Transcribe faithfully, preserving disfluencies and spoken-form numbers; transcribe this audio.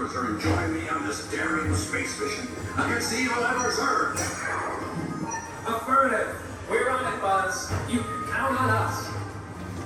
officer and join me on this daring space mission against the evil Edward Zurg? Affirmative. We're on it, Buzz. You